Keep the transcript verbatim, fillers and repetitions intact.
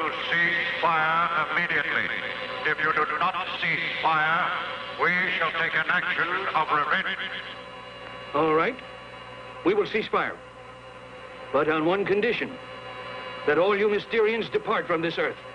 to cease fire immediately. If you do not cease fire, we shall take an action of revenge. All right. We will cease fire. But on one condition, that all you Mysterians depart from this Earth.